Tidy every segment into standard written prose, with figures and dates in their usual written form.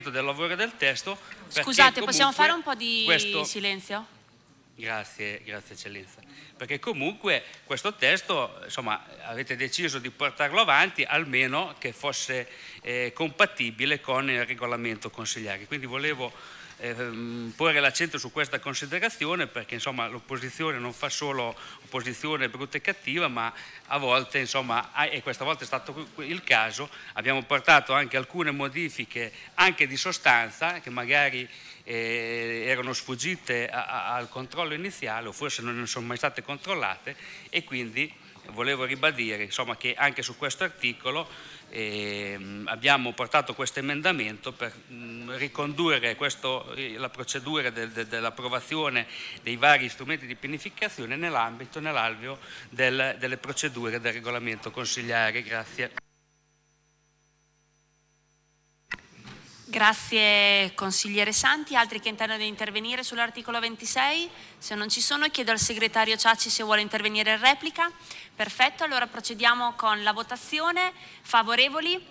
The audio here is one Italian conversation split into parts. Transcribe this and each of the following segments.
del lavoro del testo. Scusate, possiamo fare un po' di silenzio? Grazie eccellenza, perché comunque questo testo, insomma, avete deciso di portarlo avanti almeno che fosse compatibile con il regolamento consigliare, quindi volevo porre l'accento su questa considerazione, perché insomma l'opposizione non fa solo opposizione brutta e cattiva, ma a volte, insomma, e questa volta è stato il caso, abbiamo portato anche alcune modifiche anche di sostanza che magari erano sfuggite al controllo iniziale o forse non sono mai state controllate, e quindi volevo ribadire, insomma, che anche su questo articolo abbiamo portato questo emendamento per ricondurre la procedura dell'approvazione dei vari strumenti di pianificazione nell'alveo delle procedure del regolamento consigliare. Grazie. Grazie consigliere Santi. Altri che intendono intervenire sull'articolo 26? Se non ci sono, chiedo al segretario Ciacci se vuole intervenire in replica. Perfetto, allora procediamo con la votazione. Favorevoli?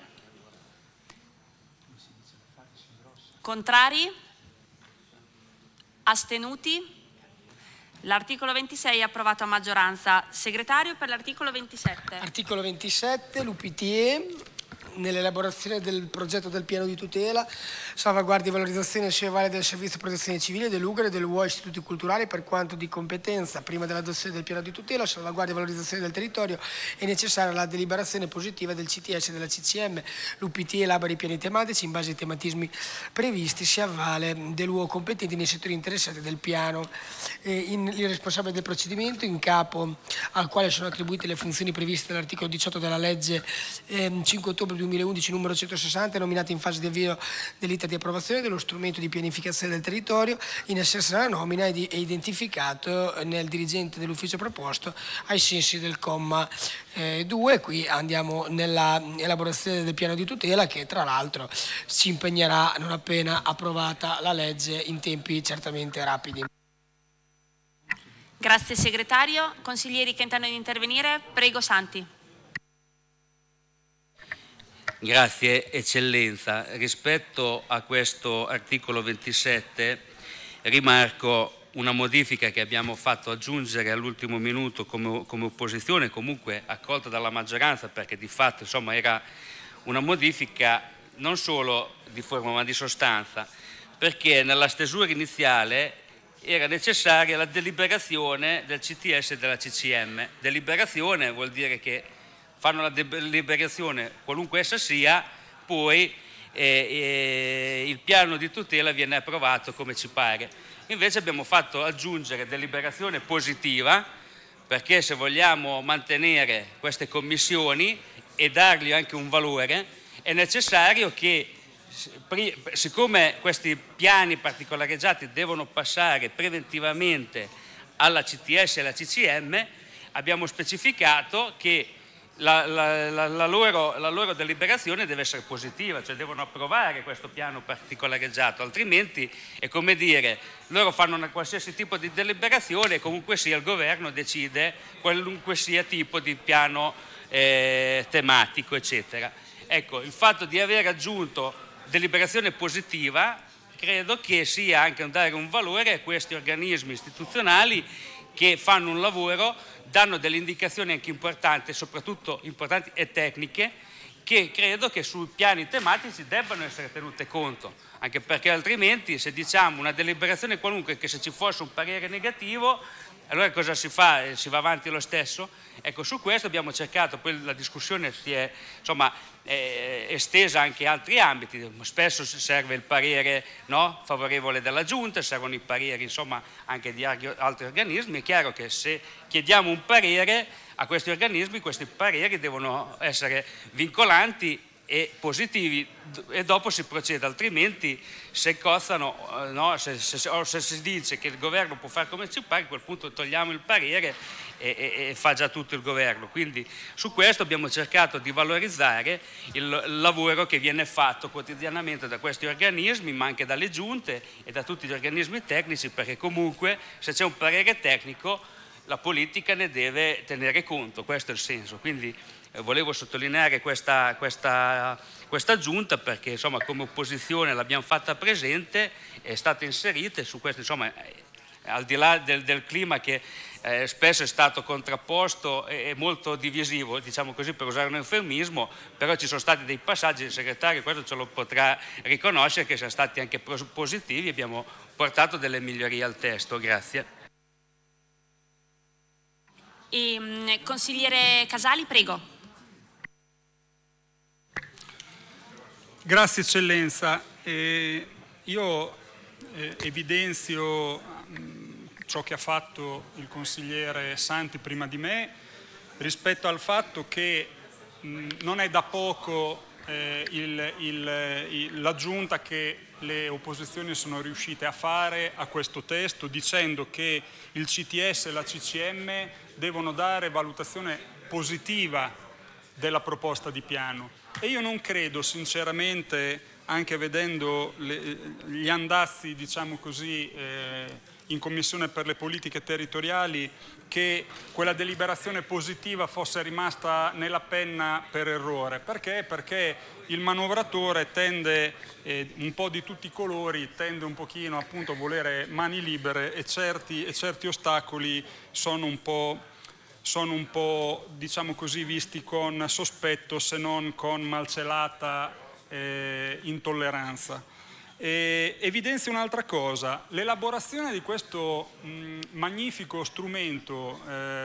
Contrari? Astenuti? L'articolo 26 è approvato a maggioranza. Segretario per l'articolo 27. Articolo 27, l'UPTE. Nell'elaborazione del progetto del piano di tutela, salvaguardia e valorizzazione civile del servizio di protezione civile dell'UGRE e dell'UO istituti culturali per quanto di competenza. Prima dell'adozione del piano di tutela, salvaguardia e valorizzazione del territorio è necessaria la deliberazione positiva del CTS e della CCM. L'UPT elabora i piani tematici in base ai tematismi previsti, si avvale dell'UO competente nei settori interessati del piano. Il responsabile del procedimento, in capo al quale sono attribuite le funzioni previste dall'articolo 18 della legge 5 ottobre 2011 numero 160, nominati in fase di avvio dell'iter di approvazione dello strumento di pianificazione del territorio, in assenza della nomina è identificato nel dirigente dell'ufficio proposto ai sensi del comma 2. Qui andiamo nella elaborazione del piano di tutela, che tra l'altro si impegnerà non appena approvata la legge in tempi certamente rapidi. Grazie segretario. Consiglieri che intendono intervenire? Prego Santi. Grazie eccellenza. Rispetto a questo articolo 27 rimarco una modifica che abbiamo fatto aggiungere all'ultimo minuto come opposizione, comunque accolta dalla maggioranza, perché di fatto insomma era una modifica non solo di forma ma di sostanza, perché nella stesura iniziale era necessaria la deliberazione del CTS e della CCM. Deliberazione vuol dire che fanno la deliberazione, qualunque essa sia, poi il piano di tutela viene approvato come ci pare. Invece abbiamo fatto aggiungere deliberazione positiva, perché se vogliamo mantenere queste commissioni e dargli anche un valore, è necessario che, siccome questi piani particolareggiati devono passare preventivamente alla CTS e alla CCM, abbiamo specificato che la loro deliberazione deve essere positiva, cioè devono approvare questo piano particolareggiato, altrimenti è come dire, loro fanno una qualsiasi tipo di deliberazione e comunque sia il governo decide qualunque sia tipo di piano tematico, eccetera. Ecco, il fatto di aver aggiunto deliberazione positiva credo che sia anche dare un valore a questi organismi istituzionali che fanno un lavoro, danno delle indicazioni anche importanti, soprattutto importanti e tecniche, che credo che sui piani tematici debbano essere tenute conto, anche perché altrimenti se diciamo una deliberazione qualunque che se ci fosse un parere negativo, allora cosa si fa? Si va avanti lo stesso? Ecco, su questo abbiamo cercato, poi la discussione si è estesa anche a altri ambiti, spesso serve il parere favorevole della Giunta, servono i pareri insomma anche di altri organismi. È chiaro che se chiediamo un parere a questi organismi, questi pareri devono essere vincolanti e positivi e dopo si procede, altrimenti se cozzano, se si dice che il governo può fare come ci pare, a quel punto togliamo il parere e fa già tutto il governo. Quindi su questo abbiamo cercato di valorizzare il lavoro che viene fatto quotidianamente da questi organismi, ma anche dalle giunte e da tutti gli organismi tecnici, perché comunque se c'è un parere tecnico la politica ne deve tenere conto, questo è il senso. Quindi volevo sottolineare questa aggiunta perché insomma come opposizione l'abbiamo fatta presente, è stata inserita e su questo insomma al di là del clima che spesso è stato contrapposto e molto divisivo, diciamo così per usare un eufemismo, però ci sono stati dei passaggi, il segretario questo ce lo potrà riconoscere, che sono stati anche positivi, abbiamo portato delle migliorie al testo. Grazie. Consigliere Casali, prego. Grazie Eccellenza. Io evidenzio ciò che ha fatto il consigliere Santi prima di me rispetto al fatto che non è da poco l'aggiunta che le opposizioni sono riuscite a fare a questo testo, dicendo che il CTS e la CCM devono dare valutazione positiva della proposta di piano. E io non credo sinceramente, anche vedendo gli andazzi, diciamo così, in Commissione per le politiche territoriali, che quella deliberazione positiva fosse rimasta nella penna per errore. Perché? Perché il manovratore tende, un po' di tutti i colori, tende un pochino appunto a volere mani libere e certi ostacoli sono un po' diciamo così visti con sospetto, se non con malcelata intolleranza. Evidenzio un'altra cosa: l'elaborazione di questo magnifico strumento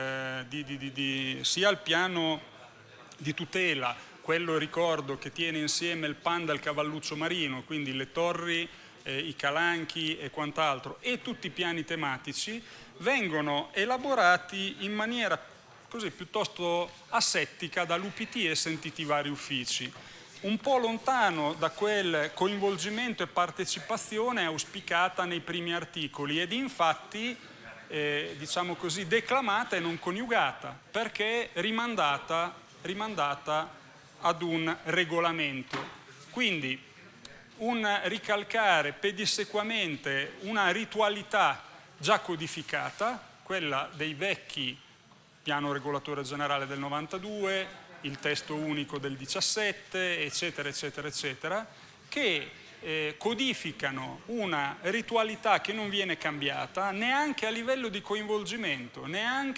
sia il piano di tutela, quello ricordo che tiene insieme il Panda e il cavalluccio marino, quindi le torri, i calanchi e quant'altro, e tutti i piani tematici, vengono elaborati in maniera così piuttosto asettica dall'UPT e sentiti vari uffici, un po' lontano da quel coinvolgimento e partecipazione auspicata nei primi articoli ed infatti diciamo così declamata e non coniugata, perché rimandata ad un regolamento. Quindi un ricalcare pedissequamente una ritualità già codificata, quella dei vecchi piano regolatore generale del 92, il testo unico del 17, eccetera, eccetera, eccetera, che codificano una ritualità che non viene cambiata neanche a livello di coinvolgimento,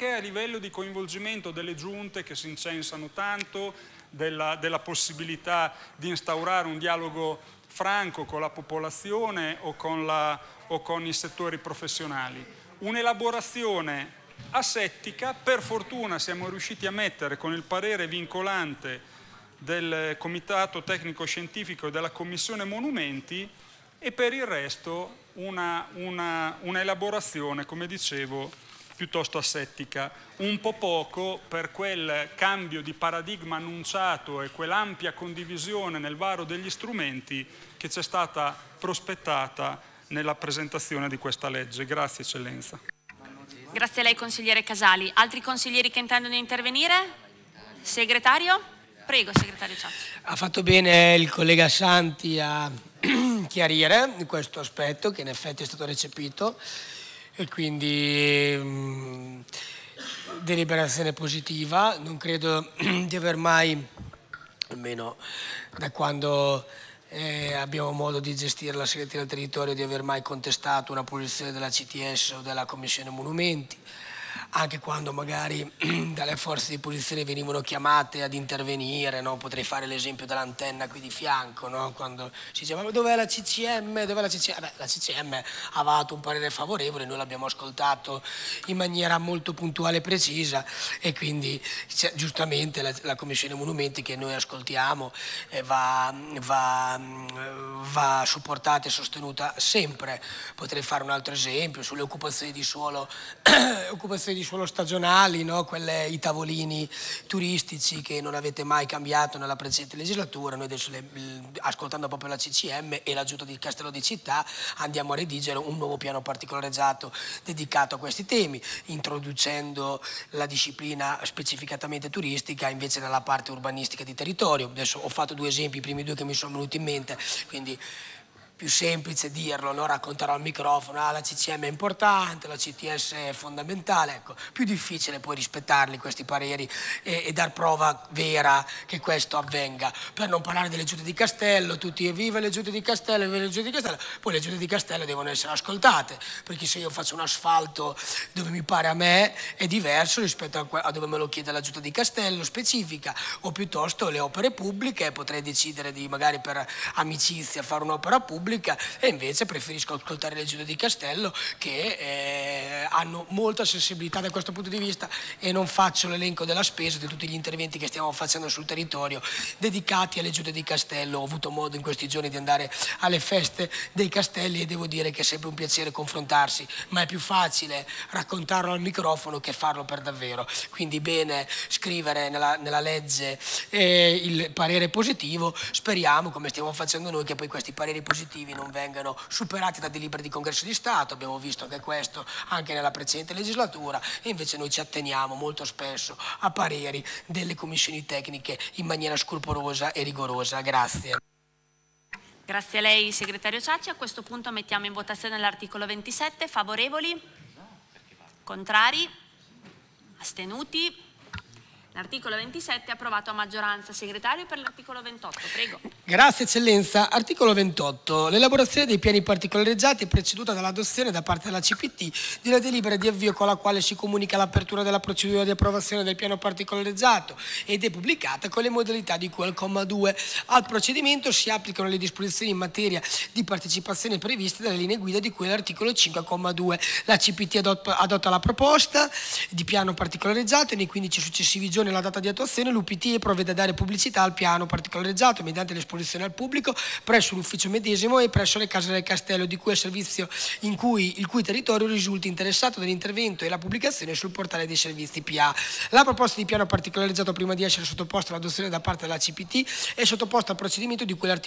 delle giunte che si incensano tanto, della possibilità di instaurare un dialogo franco con la popolazione o con i settori professionali. Un'elaborazione asettica. Per fortuna siamo riusciti a mettere con il parere vincolante del Comitato Tecnico Scientifico e della Commissione Monumenti, e per il resto una elaborazione, come dicevo, piuttosto asettica. Un po' poco per quel cambio di paradigma annunciato e quell'ampia condivisione nel varo degli strumenti che c'è stata prospettata nella presentazione di questa legge. Grazie Eccellenza. Grazie a lei consigliere Casali. Altri consiglieri che intendono intervenire? Segretario? Prego, segretario Ciacci. Ha fatto bene il collega Santi a chiarire questo aspetto che in effetti è stato recepito e quindi deliberazione positiva. Non credo di aver mai, almeno da quando abbiamo modo di gestire la segreteria del territorio, di aver mai contestato una posizione della CTS o della Commissione Monumenti, anche quando magari dalle forze di posizione venivano chiamate ad intervenire, no? Potrei fare l'esempio dell'antenna qui di fianco, no? Quando si diceva ma dov'è la CCM? Dov'è la CCM? Beh, la CCM aveva dato un parere favorevole, noi l'abbiamo ascoltato in maniera molto puntuale e precisa e quindi giustamente la Commissione Monumenti che noi ascoltiamo va supportata e sostenuta sempre. Potrei fare un altro esempio sulle occupazioni di suolo stagionali, no? I tavolini turistici che non avete mai cambiato nella precedente legislatura. Noi adesso, ascoltando proprio la CCM e la Giunta di Castello di Città, andiamo a redigere un nuovo piano particolareggiato dedicato a questi temi, introducendo la disciplina specificatamente turistica invece nella parte urbanistica di territorio. Adesso ho fatto due esempi, i primi due che mi sono venuti in mente, quindi più semplice dirlo, no? Raccontare al microfono, la CCM è importante, la CTS è fondamentale, ecco, più difficile poi rispettarli questi pareri e dar prova vera che questo avvenga. Per non parlare delle giunte di Castello, tutti viva le giunte di Castello, viva le giunte di Castello, poi le giunte di Castello devono essere ascoltate, perché se io faccio un asfalto dove mi pare a me è diverso rispetto a dove me lo chiede la giunta di Castello specifica, o piuttosto le opere pubbliche, potrei decidere di magari per amicizia fare un'opera pubblica, e invece preferisco ascoltare le giunte di Castello che hanno molta sensibilità da questo punto di vista, e non faccio l'elenco della spesa di tutti gli interventi che stiamo facendo sul territorio dedicati alle giunte di Castello. Ho avuto modo in questi giorni di andare alle feste dei castelli e devo dire che è sempre un piacere confrontarsi, ma è più facile raccontarlo al microfono che farlo per davvero. Quindi bene scrivere nella legge il parere positivo, speriamo, come stiamo facendo noi, che poi questi pareri positivi non vengano superati da delibere di Congresso di Stato. Abbiamo visto anche questo anche nella precedente legislatura, e invece noi ci atteniamo molto spesso a pareri delle commissioni tecniche in maniera scrupolosa e rigorosa. Grazie. Grazie a lei, segretario Ciacci. A questo punto mettiamo in votazione l'articolo 27. Favorevoli? Contrari? Astenuti? L'articolo 27 è approvato a maggioranza. Segretario, per l'articolo 28, prego. Grazie Eccellenza. Articolo 28. L'elaborazione dei piani particolareggiati è preceduta dall'adozione da parte della CPT di una delibera di avvio con la quale si comunica l'apertura della procedura di approvazione del piano particolareggiato ed è pubblicata con le modalità di cui al comma 2. Al procedimento si applicano le disposizioni in materia di partecipazione previste dalle linee guida di cui all'articolo 5, comma 2. La CPT adotta la proposta di piano particolareggiato e nei 15 successivi giorni alla data di attuazione l'UPT provvede a dare pubblicità al piano particolareggiato mediante l'esposizione al pubblico presso l'ufficio medesimo e presso le case del castello di cui è servizio il cui territorio risulti interessato dall'intervento e la pubblicazione sul portale dei servizi PA. La proposta di piano particolareggiato, prima di essere sottoposta all'adozione da parte della CPT, è sottoposta al procedimento di cui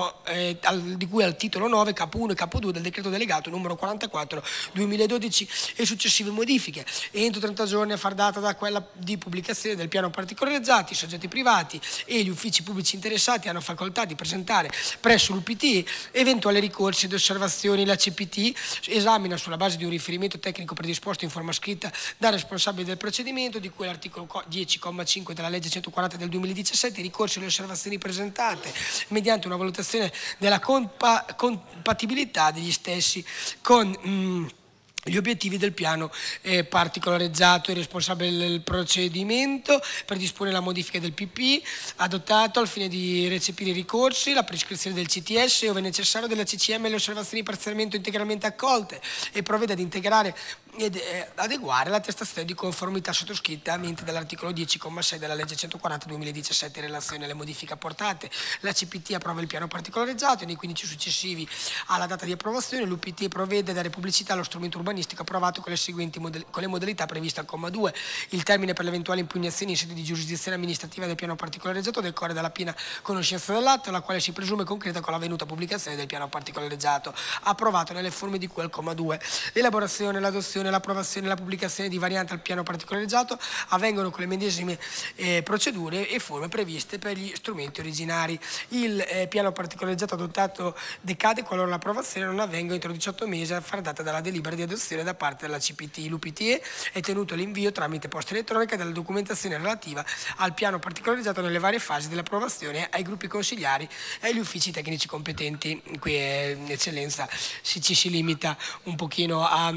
di cui al titolo 9 capo 1 e capo 2 del decreto delegato numero 44 2012 e successive modifiche, entro 30 giorni a far data da quella di pubblicazione del piano particolareggiati. I soggetti privati e gli uffici pubblici interessati hanno facoltà di presentare presso l'UPT eventuali ricorsi ed osservazioni. La CPT esamina sulla base di un riferimento tecnico predisposto in forma scritta dal responsabile del procedimento di cui l'articolo 10,5 della legge 140 del 2017 i ricorsi e le osservazioni presentate mediante una valutazione della compatibilità degli stessi con gli obiettivi del piano particolareggiato. Il responsabile del procedimento predispone la modifica del PP adottato al fine di recepire i ricorsi, la prescrizione del CTS ove necessario della CCM e le osservazioni parzialmente o integralmente accolte, e provvede ad integrare ed adeguare l'attestazione di conformità sottoscritta a mente dell'articolo 10,6 della legge 140 2017 in relazione alle modifiche apportate. La CPT approva il piano particolareggiato e nei 15 successivi alla data di approvazione l'UPT provvede a dare pubblicità allo strumento urbanistico approvato con le modalità previste al comma 2. Il termine per le eventuali impugnazioni in sede di giurisdizione amministrativa del piano particolareggiato decorre dalla piena conoscenza dell'atto, la quale si presume concreta con la venuta pubblicazione del piano particolareggiato approvato nelle forme di cui al comma 2. L'elaborazione, l'adozione, l'approvazione e la pubblicazione di varianti al piano particolareggiato avvengono con le medesime procedure e forme previste per gli strumenti originari. Il piano particolareggiato adottato decade qualora l'approvazione non avvenga entro 18 mesi a far data dalla delibera di adozione da parte della CPT. L'UPT è tenuto all'invio tramite posta elettronica della documentazione relativa al piano particolareggiato nelle varie fasi dell'approvazione ai gruppi consigliari e agli uffici tecnici competenti. Qui Eccellenza ci si limita un pochino a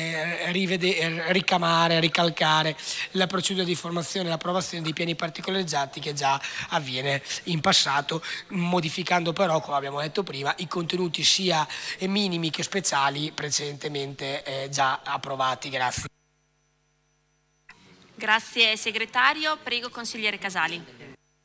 ricamare, ricalcare la procedura di formazione e l'approvazione dei piani particolareggiati che già avviene in passato, modificando però, come abbiamo detto prima, i contenuti sia minimi che speciali precedentemente già approvati. Grazie. Grazie segretario. Prego consigliere Casali.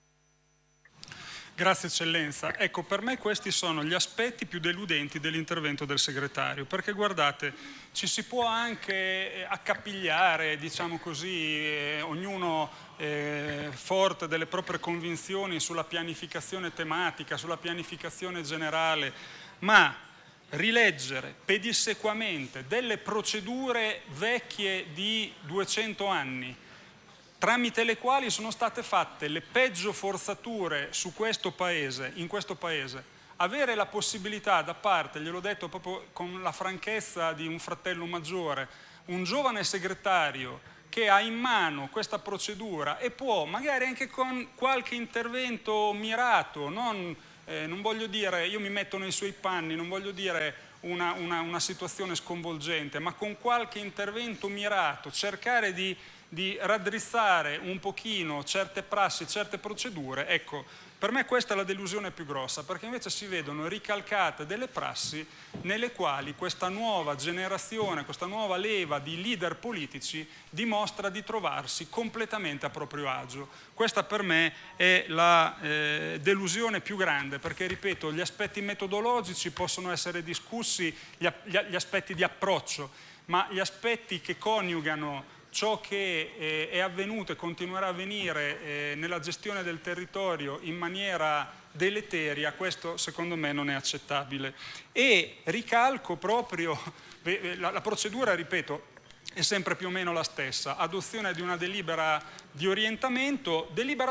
Grazie Eccellenza. Ecco, per me questi sono gli aspetti più deludenti dell'intervento del segretario, perché guardate, ci si può anche accapigliare, diciamo così, ognuno forte delle proprie convinzioni sulla pianificazione tematica, sulla pianificazione generale, ma rileggere pedissequamente delle procedure vecchie di 200 anni, tramite le quali sono state fatte le peggio forzature su questo paese, in questo paese, avere la possibilità da parte, gliel'ho detto proprio con la franchezza di un fratello maggiore, un giovane segretario che ha in mano questa procedura e può, magari anche con qualche intervento mirato, non voglio dire, io mi metto nei suoi panni, non voglio dire una situazione sconvolgente, ma con qualche intervento mirato cercare di raddrizzare un pochino certe prassi, certe procedure. Ecco, per me questa è la delusione più grossa, perché invece si vedono ricalcate delle prassi nelle quali questa nuova generazione, questa nuova leva di leader politici dimostra di trovarsi completamente a proprio agio. Questa per me è la delusione più grande, perché ripeto, gli aspetti metodologici possono essere discussi, gli aspetti di approccio, ma gli aspetti che coniugano ciò che è avvenuto e continuerà a avvenire nella gestione del territorio in maniera deleteria, questo secondo me non è accettabile. E ricalco proprio, la procedura, ripeto, è sempre più o meno la stessa: adozione di una delibera di orientamento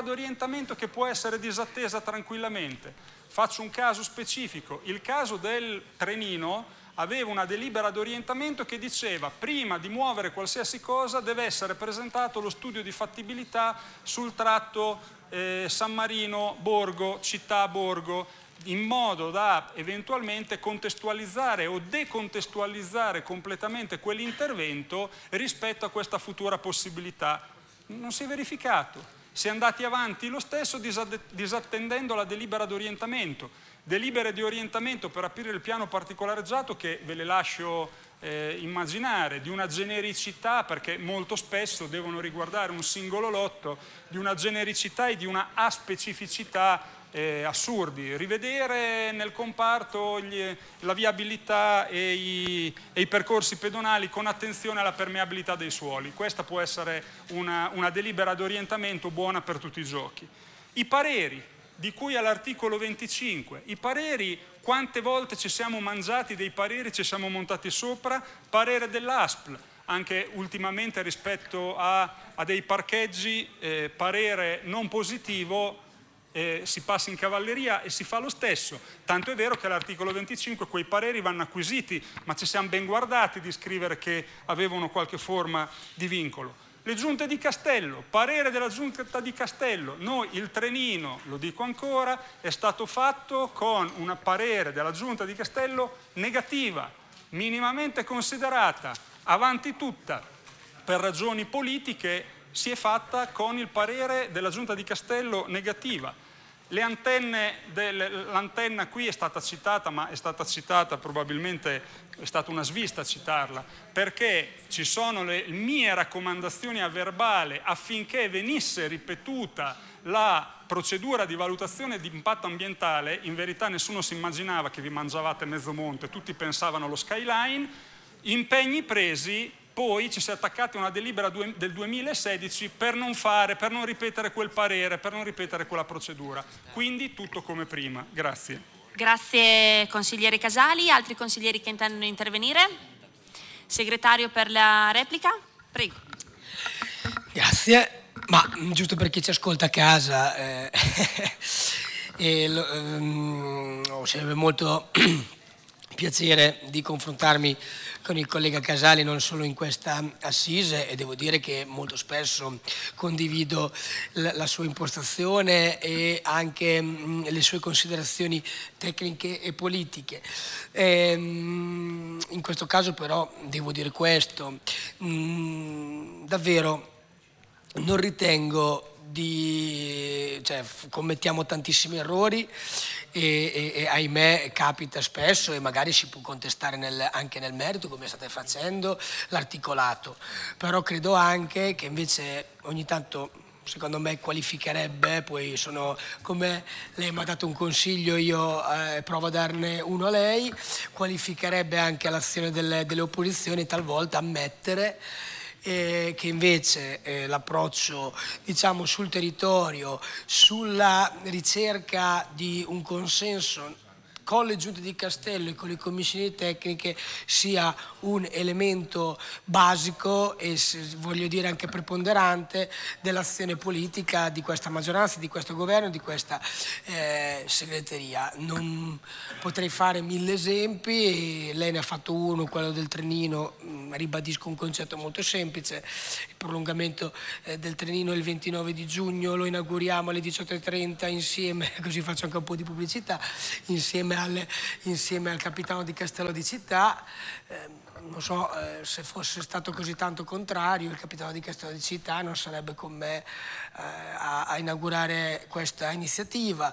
che può essere disattesa tranquillamente. Faccio un caso specifico: il caso del trenino aveva una delibera di orientamento che diceva: prima di muovere qualsiasi cosa deve essere presentato lo studio di fattibilità sul tratto San Marino-Borgo, città-Borgo, in modo da eventualmente contestualizzare o decontestualizzare completamente quell'intervento rispetto a questa futura possibilità. Non si è verificato. Si è andati avanti lo stesso disattendendo la delibera di orientamento. Delibere di orientamento per aprire il piano particolareggiato che ve le lascio immaginare, di una genericità, perché molto spesso devono riguardare un singolo lotto, di una genericità e di una aspecificità assurdi. Rivedere nel comparto la viabilità e i percorsi pedonali con attenzione alla permeabilità dei suoli. Questa può essere una delibera di orientamento buona per tutti i giochi. I pareri di cui all'articolo 25, i pareri, quante volte ci siamo mangiati dei pareri, ci siamo montati sopra, parere dell'ASPL, anche ultimamente rispetto a dei parcheggi, parere non positivo, si passa in cavalleria e si fa lo stesso. Tanto è vero che all'articolo 25 quei pareri vanno acquisiti, ma ci siamo ben guardati di scrivere che avevano qualche forma di vincolo. Le giunte di Castello, parere della giunta di Castello, noi il trenino, lo dico ancora, è stato fatto con un parere della giunta di Castello negativa, minimamente considerata, avanti tutta, per ragioni politiche si è fatta con il parere della giunta di Castello negativa. Le antenne, l'antenna qui è stata citata, ma è stata citata probabilmente, è stata una svista citarla, perché ci sono le mie raccomandazioni a verbale affinché venisse ripetuta la procedura di valutazione di impatto ambientale. In verità nessuno si immaginava che vi mangiavate mezzo monte, tutti pensavano allo skyline, impegni presi. Poi ci si è attaccati a una delibera del 2016 per non ripetere quel parere, per non ripetere quella procedura. Quindi tutto come prima. Grazie. Grazie consigliere Casali. Altri consiglieri che intendono intervenire? Segretario per la replica? Prego. Grazie. Ma giusto per chi ci ascolta a casa, ho sempre molto piacere di confrontarmi con il collega Casali non solo in questa assise, e devo dire che molto spesso condivido la sua impostazione e anche le sue considerazioni tecniche e politiche. In questo caso però devo dire questo: davvero non ritengo commettiamo tantissimi errori e ahimè capita spesso, e magari si può contestare anche nel merito, come state facendo, l'articolato, però credo anche che invece ogni tanto, secondo me, qualificherebbe, poi sono come lei mi ha dato un consiglio, io provo a darne uno a lei, qualificherebbe anche l'azione delle opposizioni talvolta ammettere che invece l'approccio, diciamo, sul territorio, sulla ricerca di un consenso con le giunte di Castello e con le commissioni tecniche sia un elemento basico e voglio dire anche preponderante dell'azione politica di questa maggioranza, di questo governo, di questa segreteria. Non potrei fare 1000 esempi, lei ne ha fatto uno, quello del trenino. Ribadisco un concetto molto semplice: il prolungamento del trenino il 29 di giugno, lo inauguriamo alle 18:30 insieme, così faccio anche un po' di pubblicità, insieme al capitano di Castello di Città. Non so, se fosse stato così tanto contrario, il capitano di Castello di Città non sarebbe con me a inaugurare questa iniziativa.